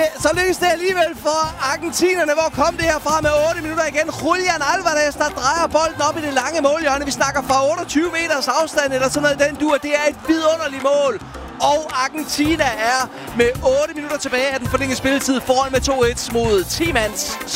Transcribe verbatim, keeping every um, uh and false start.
så lykkes det alligevel for argentinerne. Hvor kom det her fra med otte minutter igen? Julian Alvarez, der drejer bolden op i det lange målhjørne. Vi snakker fra otteogtyve meters afstand eller sådan noget i den dur. Det er et vidunderligt mål. Og Argentina er med otte minutter tilbage af den forlængede spilletid foran med to et mod ti mands